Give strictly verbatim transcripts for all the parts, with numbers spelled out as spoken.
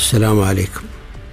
السلام عليكم.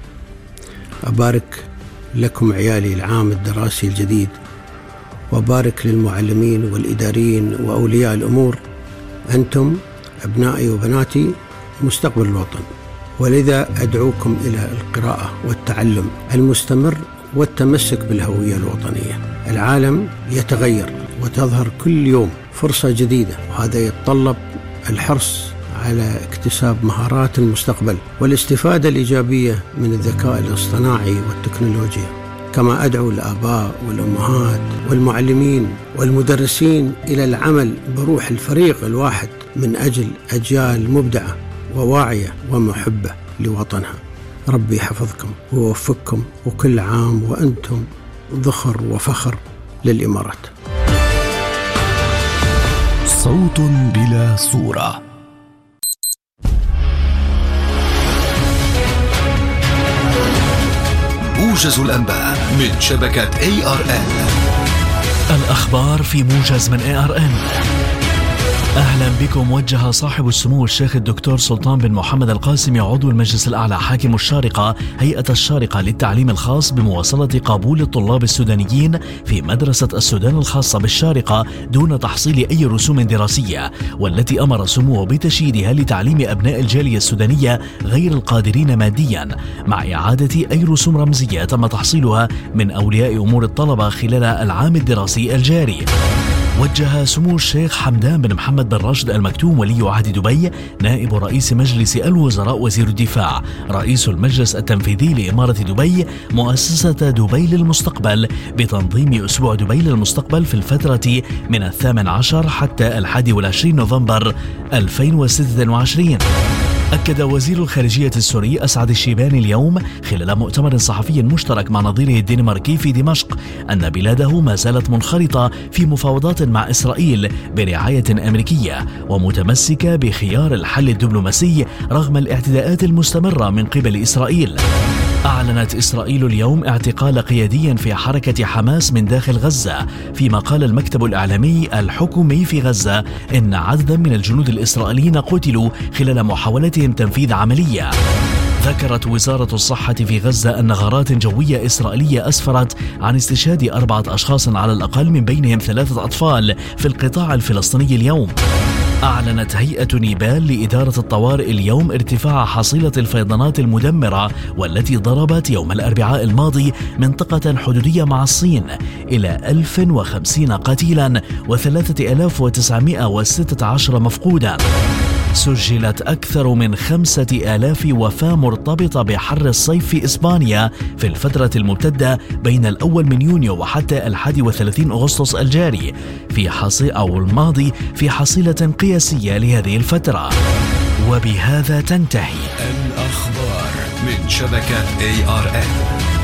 أبارك لكم عيالي العام الدراسي الجديد، وأبارك للمعلمين والإداريين وأولياء الأمور. أنتم أبنائي وبناتي مستقبل الوطن، ولذا أدعوكم إلى القراءة والتعلم المستمر والتمسك بالهوية الوطنية. العالم يتغير وتظهر كل يوم فرصة جديدة، وهذا يتطلب الحرص على اكتساب مهارات المستقبل والاستفادة الإيجابية من الذكاء الاصطناعي والتكنولوجيا. كما أدعو الآباء والأمهات والمعلمين والمدرسين إلى العمل بروح الفريق الواحد من أجل أجيال مبدعة وواعية ومحبة لوطنها. ربي يحفظكم ويوفقكم، وكل عام وأنتم ذخر وفخر للإمارات. صوت بلا صورة. موجز الأنباء من شبكة إيه آر إن. الأخبار في موجز من إيه آر إن. أهلا بكم. وجه صاحب السمو الشيخ الدكتور سلطان بن محمد القاسمي عضو المجلس الأعلى حاكم الشارقة هيئة الشارقة للتعليم الخاص بمواصلة قبول الطلاب السودانيين في مدرسة السودان الخاصة بالشارقة دون تحصيل أي رسوم دراسية، والتي أمر سموه بتشييدها لتعليم أبناء الجالية السودانية غير القادرين ماديا، مع إعادة أي رسوم رمزية تم تحصيلها من أولياء أمور الطلبة خلال العام الدراسي الجاري. وجه سمو الشيخ حمدان بن محمد بن راشد المكتوم ولي عهد دبي نائب رئيس مجلس الوزراء وزير الدفاع رئيس المجلس التنفيذي لإمارة دبي مؤسسة دبي للمستقبل بتنظيم أسبوع دبي للمستقبل في الفترة من الثامن عشر حتى الحادي والعشرين نوفمبر ألفين وستة وعشرين. أكد وزير الخارجية السوري أسعد الشيباني اليوم خلال مؤتمر صحفي مشترك مع نظيره الدنماركي في دمشق أن بلاده ما زالت منخرطة في مفاوضات مع إسرائيل برعاية أمريكية، ومتمسكة بخيار الحل الدبلوماسي رغم الاعتداءات المستمرة من قبل إسرائيل. أعلنت إسرائيل اليوم اعتقال قيادي في حركة حماس من داخل غزة، فيما قال المكتب الإعلامي الحكومي في غزة إن عددا من الجنود الإسرائيليين قتلوا خلال محاولتهم تنفيذ عملية. ذكرت وزارة الصحة في غزة أن غارات جوية إسرائيلية أسفرت عن استشهاد أربعة أشخاص على الأقل من بينهم ثلاثة أطفال في القطاع الفلسطيني اليوم. أعلنت هيئة نيبال لإدارة الطوارئ اليوم ارتفاع حصيلة الفيضانات المدمرة والتي ضربت يوم الأربعاء الماضي منطقة حدودية مع الصين إلى ألف وخمسين قتيلا وثلاثة آلاف وتسعمائة وستة عشر مفقودا. سجلت أكثر من خمسة آلاف وفاة مرتبطة بحر الصيف في إسبانيا في الفترة الممتدة بين الأول من يونيو وحتى الحادي والثلاثين أغسطس الجاري في حصي أو الماضي في حصيلة قياسية لهذه الفترة. وبهذا تنتهي الأخبار من شبكة إيه آر إن.